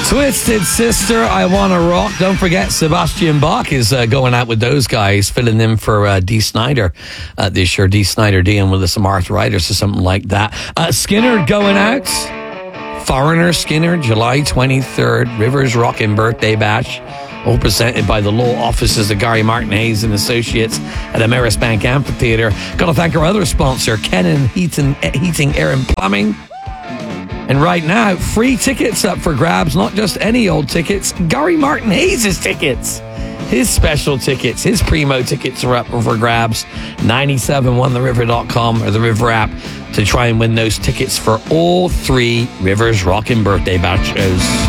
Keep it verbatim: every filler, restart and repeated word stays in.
Twisted Sister, I Wanna Rock. Don't forget, Sebastian Bach is uh, going out with those guys, filling in for uh, Dee Snider uh, this year. Dee Snider dealing with some arthritis or something like that. Uh, Skinner going out. Foreigner Skinner, July twenty-third. Rivers Rockin' Birthday Bash. All presented by the law offices of Gary Martin Hayes and Associates at Ameris Bank Amphitheatre. Got to thank our other sponsor, Kennan Heating, Heating, Air and Plumbing. And right now, free tickets up for grabs, not just any old tickets, Gary Martin Hayes' tickets. His special tickets, his primo tickets are up for grabs. nine seven one the river dot com or the River app to try and win those tickets for all three Rivers Rockin' Birthday Bash shows.